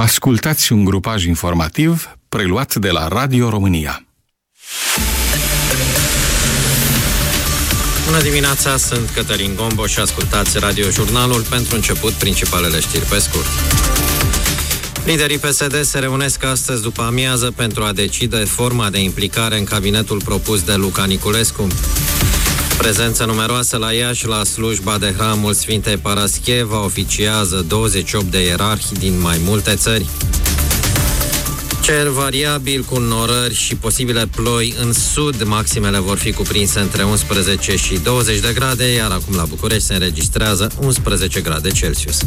Ascultați un grupaj informativ preluat de la Radio România. Bună dimineața, sunt Cătălin Gombo și ascultați Radio Jurnalul. Pentru început, principalele știri pe scurt. Liderii PSD se reunesc astăzi după amiază pentru a decide forma de implicare în cabinetul propus de Luca Niculescu. Prezență numeroasă la Iași la slujba de hramul Sfintei Parascheva, oficiază 28 de ierarhi din mai multe țări. Cer variabil cu norări și posibile ploi în sud, maximele vor fi cuprinse între 11 și 20 de grade, iar acum la București se înregistrează 11 grade Celsius.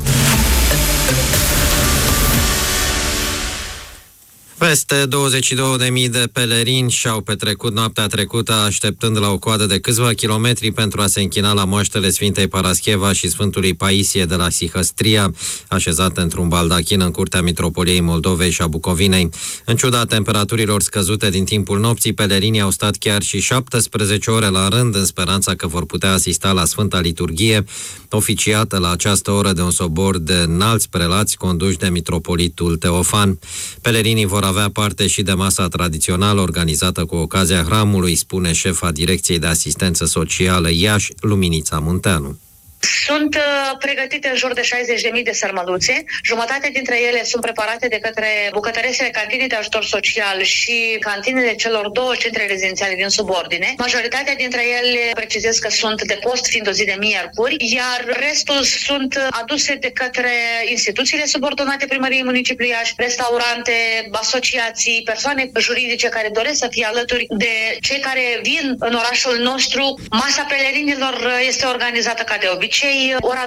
Peste 22.000 de pelerini și-au petrecut noaptea trecută așteptând la o coadă de câțiva kilometri pentru a se închina la moaștele Sfintei Parascheva și Sfântului Paisie de la Sihăstria, așezate într-un baldachin în curtea Mitropoliei Moldovei și a Bucovinei. În ciuda temperaturilor scăzute din timpul nopții, pelerinii au stat chiar și 17 ore la rând în speranța că vor putea asista la Sfânta Liturghie, oficiată la această oră de un sobor de înalți prelați conduși de mitropolitul Teofan. Pelerinii vor avea parte și de masa tradițională organizată cu ocazia hramului, spune șefa Direcției de Asistență Socială Iași, Luminița Munteanu. Sunt pregătite în jur de 60.000 de sărmăluțe. Jumătate dintre ele sunt preparate de către bucătăresele cantinei de ajutor social și cantinele celor două centre rezidențiale din subordine. Majoritatea dintre ele, precizez că sunt de post, fiind o zi de miercuri, iar restul sunt aduse de către instituțiile subordonate Primăriei Municipiului Iași, restaurante, asociații, persoane juridice care doresc să fie alături de cei care vin în orașul nostru. Masa pelerinilor este organizată ca de obicei, ora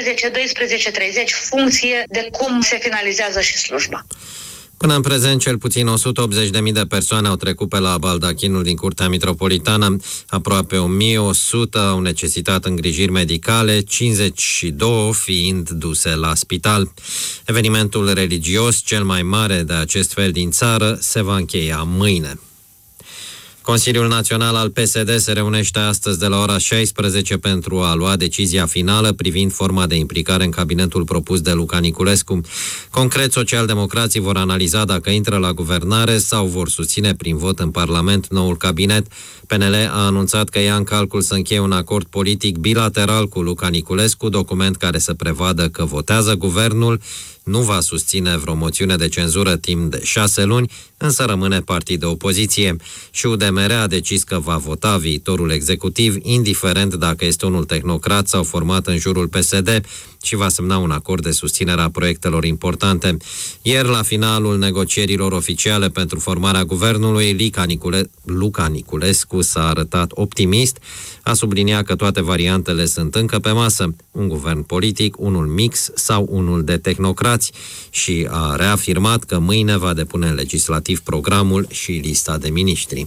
12-12:30, funcție de cum se finalizează și slujba. Până în prezent, cel puțin 180.000 de persoane au trecut pe la baldachinul din Curtea Mitropolitană. Aproape 1.100 au necesitat îngrijiri medicale, 52 fiind duse la spital. Evenimentul religios, cel mai mare de acest fel din țară, se va încheia mâine. Consiliul Național al PSD se reunește astăzi de la ora 16 pentru a lua decizia finală privind forma de implicare în cabinetul propus de Luca Niculescu. Concret, socialdemocrații vor analiza dacă intră la guvernare sau vor susține prin vot în Parlament noul cabinet. PNL a anunțat că ia în calcul să încheie un acord politic bilateral cu Luca Niculescu, document care să prevadă că votează guvernul, nu va susține vreo moțiune de cenzură timp de 6 luni, însă rămâne partid de opoziție. Și UDMR a decis că va vota viitorul executiv, indiferent dacă este unul tehnocrat sau format în jurul PSD, și va semna un acord de susținere a proiectelor importante. Ieri, la finalul negocierilor oficiale pentru formarea guvernului, Luca Niculescu s-a arătat optimist, a subliniat că toate variantele sunt încă pe masă, un guvern politic, unul mix sau unul de tehnocrați, și a reafirmat că mâine va depune în legislativ programul și lista de miniștri.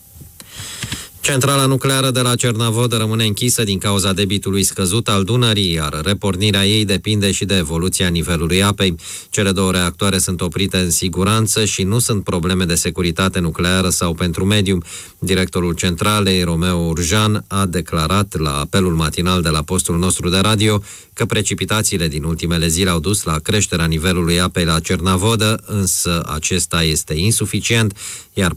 Centrala nucleară de la Cernavodă rămâne închisă din cauza debitului scăzut al Dunării, iar repornirea ei depinde și de evoluția nivelului apei. Cele două reactoare sunt oprite în siguranță și nu sunt probleme de securitate nucleară sau pentru mediu. Directorul centralei, Romeo Urjan, a declarat la apelul matinal de la postul nostru de radio că precipitațiile din ultimele zile au dus la creșterea nivelului apei la Cernavodă, însă acesta este insuficient, iar